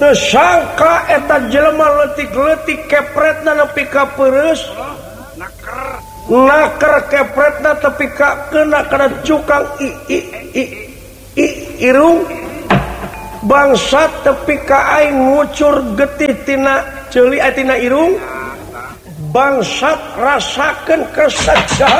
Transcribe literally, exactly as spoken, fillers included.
tersangka eta jelema letik-letik kepretna nepi ka pereus naker kepretna tepi ka kena kana cukang i, i, i, i, irung bangsat tepi ka aing ngucur getih tina ceuli tina irung bangsat rasakeun kesajahan